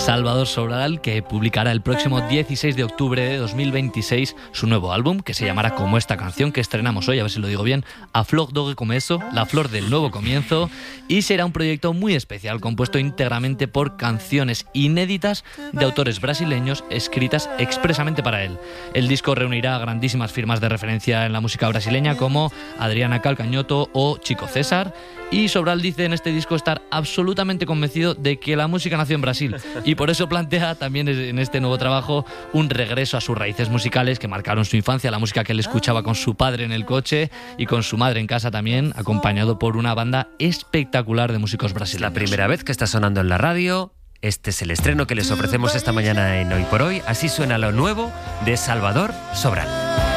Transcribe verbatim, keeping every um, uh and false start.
Salvador Sobral, que publicará el próximo dieciséis de octubre de dos mil veintiséis su nuevo álbum, que se llamará como esta canción que estrenamos hoy, a ver si lo digo bien, A Flor de Começo, La Flor del Nuevo Comienzo, y será un proyecto muy especial, compuesto íntegramente por canciones inéditas de autores brasileños escritas expresamente para él. El disco reunirá grandísimas firmas de referencia en la música brasileña como Adriana Calcañoto o Chico César, y Sobral dice en este disco estar absolutamente convencido de que la música nació en Brasil, y por eso plantea también en este nuevo trabajo un regreso a sus raíces musicales que marcaron su infancia, la música que él escuchaba con su padre en el coche y con su madre en casa también, acompañado por una banda espectacular de músicos brasileños. La primera vez que está sonando en la radio. Este es el estreno que les ofrecemos esta mañana en Hoy por Hoy. Así suena lo nuevo de Salvador Sobral.